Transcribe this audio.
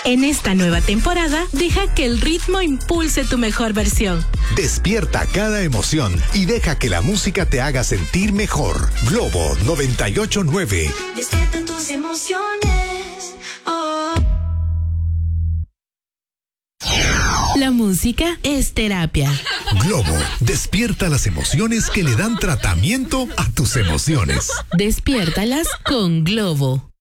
En esta nueva temporada, deja que el ritmo impulse tu mejor versión. Despierta cada emoción y deja que la música te haga sentir mejor. Globo 98.9. Despierta tus emociones. Oh. La música es terapia. Globo, despierta las emociones que le dan tratamiento a tus emociones. Despiértalas con Globo.